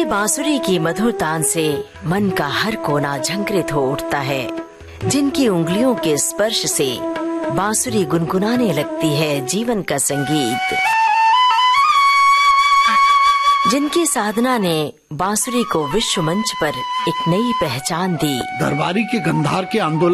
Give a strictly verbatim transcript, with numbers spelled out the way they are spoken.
बांसुरी की मधुर तान से मन का हर कोना झंकृत हो उठता है, जिनकी उंगलियों के स्पर्श से बांसुरी गुनगुनाने लगती है जीवन का संगीत, जिनकी साधना ने बांसुरी को विश्व मंच पर एक नई पहचान दी। दरबारी के गंधार के आंदोलन